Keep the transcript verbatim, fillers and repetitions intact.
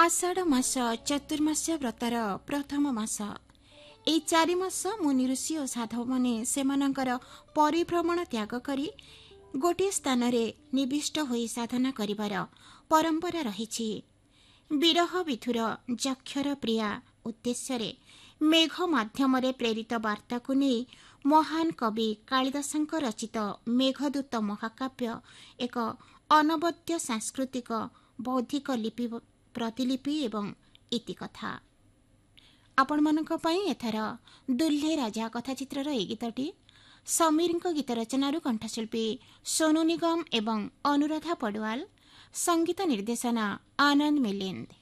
आषाढ़ मास चतुर्मास व्रतर प्रथम मास। एई चारि मास मुनि ऋषि और साधव माने सेमानंकर परिभ्रमण त्याग करी गोटे स्थान रे निविष्ट होई साधना करिवार परंपरा रहिछि। विरह विधुर जक्षर प्रिया उद्देश्य रे मेघ माध्यम रे प्रेरित वार्ता को नहीं महान कवि कालिदासंक रचित मेघदूत महाकाव्य एक अनवद्य सांस्कृतिक बौद्धिक लिपि प्रतिलिपि एवं इतिकथा। आपण मानक पई एथर दुल्हे राजा कथाचित्रर ए गीतटी समीर गीत रचनारू कंठशिल्पी सोनू निगम एवं अनुराधा पडवाल, संगीत निर्देशना आनंद मिलिंद।